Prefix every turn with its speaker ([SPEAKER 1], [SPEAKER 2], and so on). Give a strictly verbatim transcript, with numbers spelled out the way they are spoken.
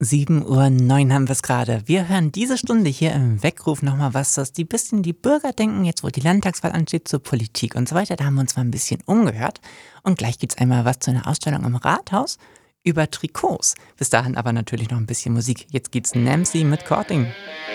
[SPEAKER 1] sieben Uhr neun haben wir es gerade. Wir hören diese Stunde hier im Weckruf nochmal was, das die bisschen die Bürger denken, jetzt wo die Landtagswahl ansteht, zur Politik und so weiter. Da haben wir uns mal ein bisschen umgehört. Und gleich gibt es einmal was zu einer Ausstellung im Rathaus über Trikots. Bis dahin aber natürlich noch ein bisschen Musik. Jetzt geht's Nancy mit Courting.